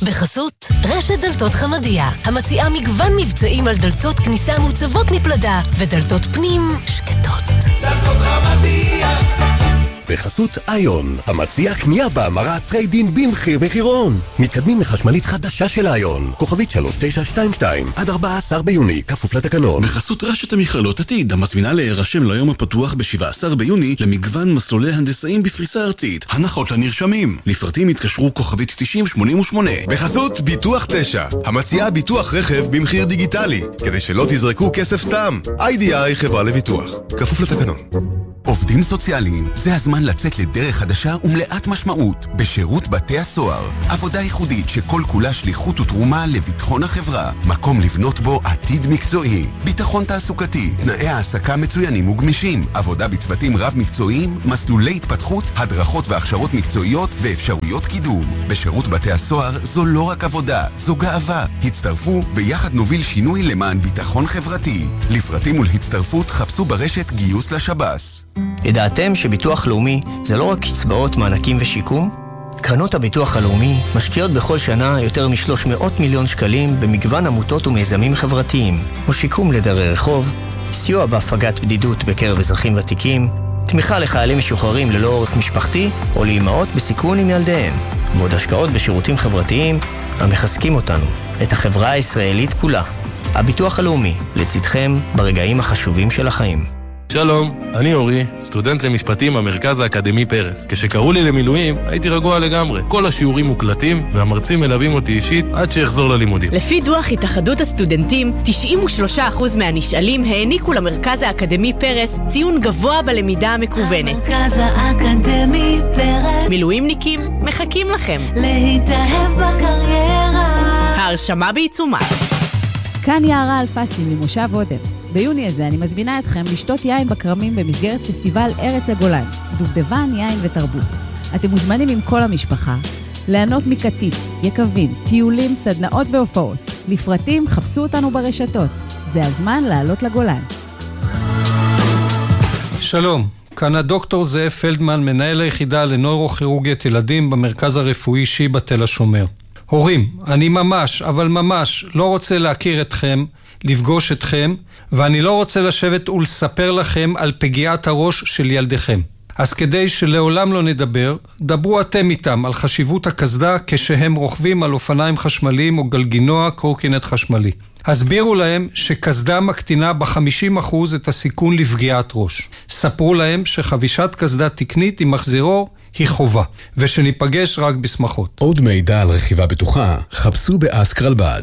בחסות רשת דלתות חמדיה, המציעה מגוון מבצעים על דלתות כניסה מוצבות מפלדה ודלתות פנים שקטות. דלתות חמדיה. בחסות איון, המציע קנייה בהמרה טריידין במחיר מחירון. מתקדמים לחשמלית חדשה של איון, כוכבית 3922, עד 14 ביוני, כפוף לתקנון. בחסות רשת המכללות עתיד, המזמינה להירשם ליום הפתוח ב-17 ביוני למגוון מסלולי הנדסאים בפריסה ארצית. הנחות לנרשמים. לפרטים התקשרו כוכבית 9088. בחסות ביטוח 9, המציעה ביטוח רכב במחיר דיגיטלי, כדי שלא תזרקו כסף סתם. IDI חברה לביטוח, כפוף לתקנון. עובדים סוציאליים, זה הזמן לצאת לדרך חדשה ומלאת משמעות בשירות בתי הסוהר. עבודה ייחודית שכל כולה שליחות ותרומה לביטחון החברה. מקום לבנות בו עתיד מקצועי. ביטחון תעסוקתי, תנאי העסקה מצוינים וגמישים. עבודה בצוותים רב מקצועיים, מסלולי התפתחות, הדרכות והכשרות מקצועיות ואפשרויות קידום. בשירות בתי הסוהר זו לא רק עבודה, זו גאווה. הצטרפו ויחד נוביל שינוי למען ביטחון חברתי. לפרטים ולהצטרפות חפשו ברשת גיוס לשב"ס. ידעתם שביטוח לאומי זה לא רק קצבאות, מענקים ושיקום? קרנות הביטוח הלאומי משקיעות בכל שנה יותר מ-300 מיליון שקלים במגוון עמותות ומיזמים חברתיים, כמו שיקום לדרי רחוב, סיוע בהפגת בדידות בקרב אזרחים ותיקים, תמיכה לחיילים משוחררים ללא עורף משפחתי או לאימהות בסיכון עם ילדיהם, ועוד השקעות בשירותים חברתיים המחזקים אותנו, את החברה הישראלית כולה. הביטוח הלאומי, לצדכם ברגעים החשובים של החיים. שלום, אני אורי, סטודנט למשפטים במרכז האקדמי פרס. כשקראו לי למילואים, הייתי רגוע לגמרי. כל השיעורים מוקלטים והמרצים מלווים אותי אישית עד שאחזור ללימודים. לפי דוח התאחדות הסטודנטים, 93% מהנשאלים העניקו למרכז האקדמי פרס ציון גבוה בלמידה המקוונת. המרכז האקדמי פרס. מילואימניקים, מחכים לכם. להתאהב בקריירה. ההרשמה בעיצומה. כאן יערה אלפסי ממושב עודר. ביוני הזה אני מזמינה אתכם לשתות יין בקרמים במסגרת פסטיבל ארץ הגולן, דובדבן, יין ותרבות. אתם מוזמנים עם כל המשפחה, ליהנות מקטיף, יקבים, טיולים, סדנאות והופעות. לפרטים חפשו אותנו ברשתות. זה הזמן לעלות לגולן. שלום, כאן הדוקטור זאב פלדמן, מנהל היחידה לנוירוכירורגית ילדים במרכז הרפואי שיבא תל השומר. הורים, אני ממש, אבל ממש לא רוצה להכיר אתכם, לפגוש אתכם, ואני לא רוצה לשבת ולספר לכם על פגיעת הראש של ילדיכם. אז כדי שלעולם לא נדבר, דברו אתם איתם על חשיבות הקסדה כשהם רוכבים על אופניים חשמליים או גלגינוע קורקינט חשמלי. הסבירו להם שקסדה מקטינה ב-50% את הסיכון לפגיעת ראש. ספרו להם שחבישת קסדה תקנית עם מחזירור היא חובה, ושניפגש רק בשמחות. עוד מידע על רכיבה בטוחה, חפשו באסק רלב"ד.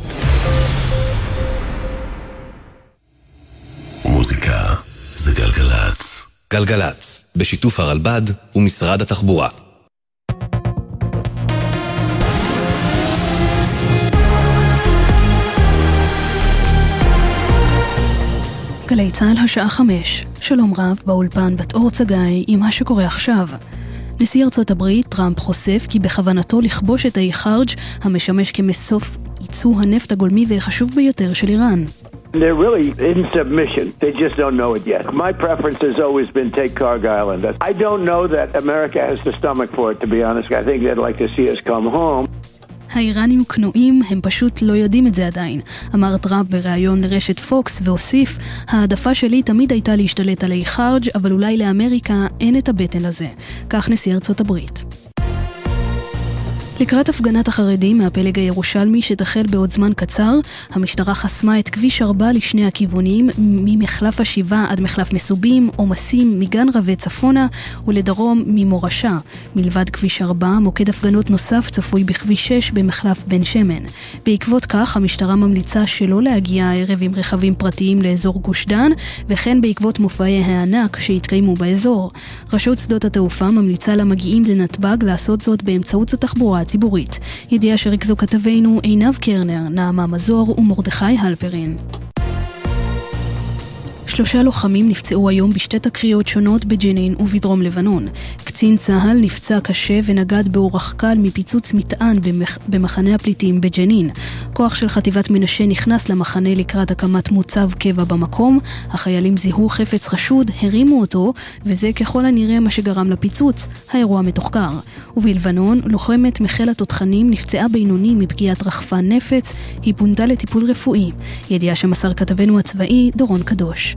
מוזיקה זה גלגלץ. גלגלץ, בשיתוף הרלב"ד ומשרד התחבורה. גלי צהל השעה 5. שלום רב באולפן בת אור צגאי עם מה שקורה עכשיו. נשיא ארצות הברית טראמפ חושף כי בכוונתו לכבוש את האי חרג' המשמש כמסוף ייצוא הנפט הגולמי והחשוב ביותר של איראן. They're really in submission. They just don't know it yet. My preference has always been take Cargill Island. I don't know that America has the stomach for it, to be honest. I think they'd like to see us come home. האיראנים כנועים, הם פשוט לא יודעים את זה עדיין. אמר טראמפ בריאיון לרשת פוקס והוסיף, העדפה שלי תמיד הייתה להשתלט על האי חרג', אבל אולי לאמריקה אין את הבטן לזה. כך נשיא ארצות הברית. לקראת הפגנת החרדים מהפלג הירושלמי שתחל בעוד זמן קצר, המשטרה חסמה את כביש 4 לשני הכיוונים, ממחלף השיבה עד מחלף מסובים, עומסים מגן רבי צפונה ולדרום ממורשה. מלבד כביש 4, מוקד הפגנות נוסף צפוי בכביש 6 במחלף בן שמן. בעקבות כך, המשטרה ממליצה שלא להגיע הערב עם רכבים פרטיים לאזור גוש דן, וכן בעקבות מופעי הענק שהתקיימו באזור. רשות שדות התעופה ממליצה למגיעים לנתב"ג לעשות זאת באמצעות התחבורה הציבורית. ידיעה שריכזו כתבינו עינב קרנר, נעמה מזור ומרדכי הלפרין. 3 לוחמים נפצעו היום בשתי תקריות שונות בג'נין ובדרום לבנון. קצין צהל נפצע קשה ונגד באורח קל מפיצוץ מטען במחנה הפליטים בג'נין. כוח של חטיבת מנשה נכנס למחנה לקראת הקמת מוצב קבע במקום. החיילים זיהו חפץ חשוד, הרימו אותו, וזה ככל הנראה מה שגרם לפיצוץ. האירוע מתוחקר. ובלבנון, לוחמת מחיל התותחנים נפצעה בינוני מפגיעת רחפן נפץ. היא פונתה לטיפול רפואי. ידיעה שמסר כתבנו הצבאי דורון קדוש.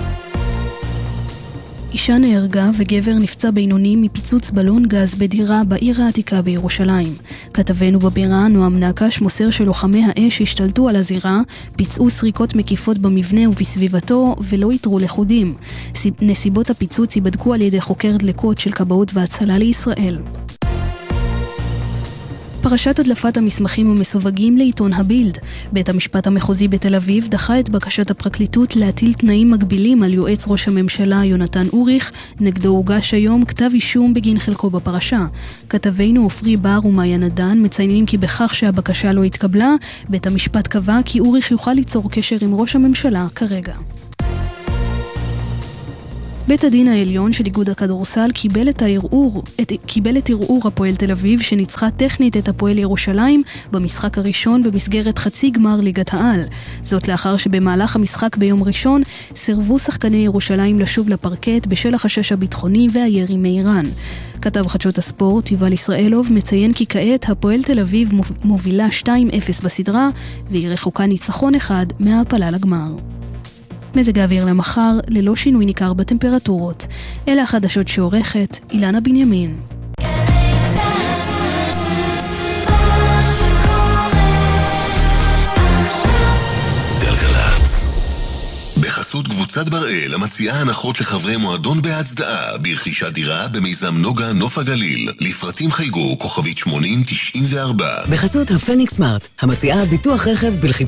אישה נהרגה וגבר נפצע בינוני מפיצוץ בלון גז בדירה בעיר העתיקה בירושלים. כתבנו בבירה נועם נקש מוסר שלוחמי האש השתלטו על הזירה, ביצעו סריקות מקיפות במבנה ובסביבתו ולא יתרו לחודים. נסיבות הפיצוץ ייבדקו על ידי חוקר דלקות של כבאות והצלה לישראל. פרשת הדלפת המסמכים המסווגים לעיתון הבילד. בית המשפט המחוזי בתל אביב דחה את בקשת הפרקליטות להטיל תנאים מגבילים על יועץ ראש הממשלה יונתן אוריך, נגדו הוגש היום כתב אישום בגין חלקו בפרשה. כתבינו עופרי בר ומעיין עדן מציינים כי בכך שהבקשה לא התקבלה, בית המשפט קבע כי אוריך יוכל ליצור קשר עם ראש הממשלה כרגע. בית הדין העליון של איגוד הכדורסל קיבל את ערעור הפועל תל אביב שניצחה טכנית את הפועל ירושלים במשחק הראשון במסגרת חצי גמר ליגת העל. זאת לאחר שבמהלך המשחק ביום ראשון סירבו שחקני ירושלים לשוב לפרקט בשל החשש הביטחוני והירי מאיראן. כתב חדשות הספורט יובל ישראלוב מציין כי כעת הפועל תל אביב מובילה 2-0 בסדרה והיא רחוקה ניצחון אחד מהעפלה לגמר. מזג האוויר למחר ללא שינוי ניכר בטמפרטורות. אלה החדשות שעורכת אילנה בנימין. גלגלצ. בחסות קבוצת בראל המציעה הנחות לחברי מועדון בהצדעה ברכישת דירה במיזם נוגה נוף הגליל. לפרטים חייגו כוכבית 8094. בחסות הפניקס סמארט המציעה ביטוח רכב בלחיצה